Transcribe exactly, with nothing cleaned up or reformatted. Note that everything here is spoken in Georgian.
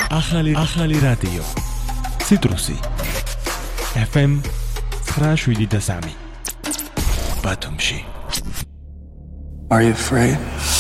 ახალი ახალი რადიო ციტრუსი ეფ ემ ცხრა შვიდი და სამი ბათუმში. Are you afraid?